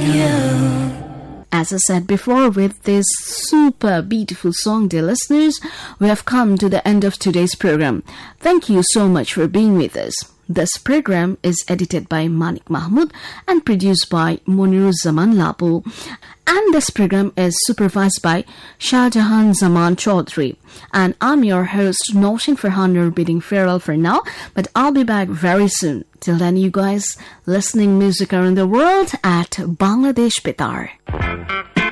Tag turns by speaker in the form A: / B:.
A: As I said before, with this super beautiful song, dear listeners, we have come to the end of today's program. Thank you so much for being with us. This program is edited by Manik Mahmood and produced by Moniruzzaman Lapu. And this program is supervised by Shah Jahan Zaman Chaudhry. And I'm your host, Noshin Farhan, bidding farewell for now, but I'll be back very soon. Till then, you guys listening music around the world at Bangladesh Betar.